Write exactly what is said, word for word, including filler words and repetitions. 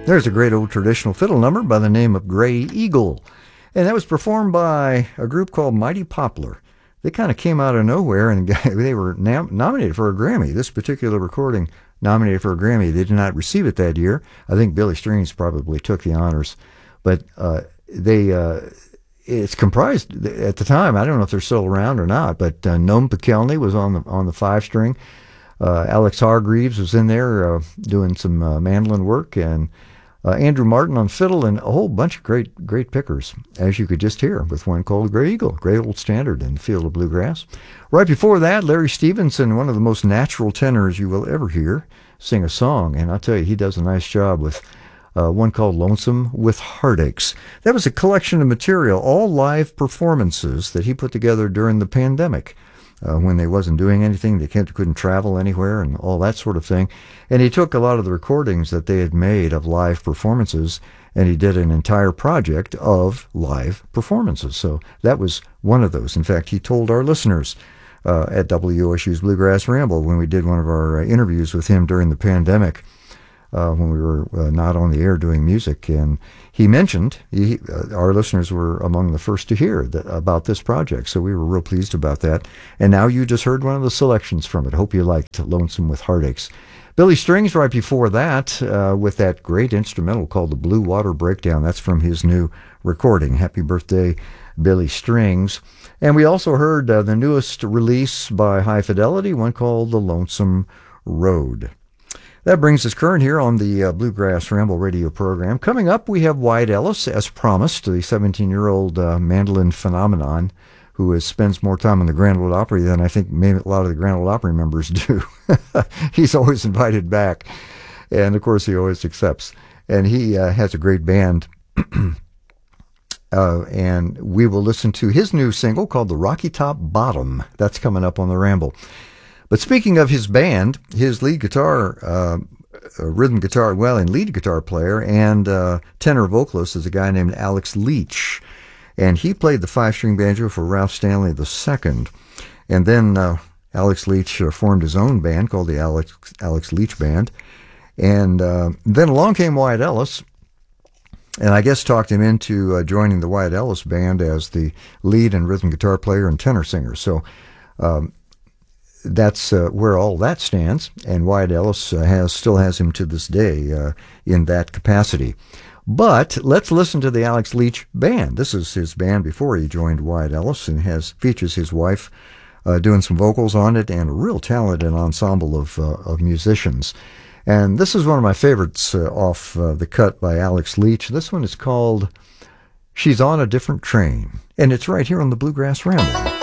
There's a great old traditional fiddle number by the name of Gray Eagle, and that was performed by a group called Mighty Poplar. They kind of came out of nowhere, and they were nam- nominated for a Grammy. This particular recording nominated for a Grammy. They did not receive it that year. I think Billy Strings probably took the honors, but uh, they uh, it's comprised at the time. I don't know if they're still around or not, but uh, Noam Pikelny was on the on the five string. Uh, Alex Hargreaves was in there uh, doing some uh, mandolin work, and uh, Andrew Martin on fiddle, and a whole bunch of great great pickers, as you could just hear with one called Gray Eagle, great old standard in the field of bluegrass. Right before that, Larry Stevenson, one of the most natural tenors you will ever hear, sing a song, and I'll tell you, he does a nice job with uh, one called Lonesome with Heartaches. That was a collection of material, all live performances that he put together during the pandemic. Uh, when they wasn't doing anything, they can't, couldn't travel anywhere and all that sort of thing. And he took a lot of the recordings that they had made of live performances, and he did an entire project of live performances. So that was one of those. In fact, he told our listeners uh, at W O S U's Bluegrass Ramble, when we did one of our uh, interviews with him during the pandemic, uh, when we were uh, not on the air doing music, and he mentioned, he, uh, our listeners were among the first to hear that, about this project, so we were real pleased about that. And now you just heard one of the selections from it. Hope you liked Lonesome with Heartaches. Billy Strings right before that uh, with that great instrumental called the Blue Water Breakdown. That's from his new recording. Happy birthday, Billy Strings. And we also heard uh, the newest release by High Fidelity, one called The Lonesome Road. That brings us current here on the uh, Bluegrass Ramble radio program. Coming up, we have Wyatt Ellis, as promised, the seventeen-year-old uh, mandolin phenomenon who is, spends more time in the Grand Ole Opry than I think maybe a lot of the Grand Ole Opry members do. He's always invited back, and of course he always accepts. And he uh, has a great band, uh, and we will listen to his new single called The Rocky Top Bottom. That's coming up on the Ramble. But speaking of his band, his lead guitar, uh, rhythm guitar, well, and lead guitar player and uh, tenor vocalist is a guy named Alex Leach. And he played the five-string banjo for Ralph Stanley the Second. And then uh, Alex Leach uh, formed his own band called the Alex, Alex Leach Band. And uh, then along came Wyatt Ellis, and I guess talked him into uh, joining the Wyatt Ellis Band as the lead and rhythm guitar player and tenor singer. So um, that's uh, where all that stands, and Wyatt Ellis uh, has still has him to this day uh, in that capacity. But let's listen to the Alex Leach Band. This is his band before he joined Wyatt Ellis, and has features his wife uh, doing some vocals on it, and a real talented ensemble of uh, of musicians. And this is one of my favorites uh, off uh, the cut by Alex Leach. This one is called She's on a Different Train, and it's right here on the Bluegrass Ramble.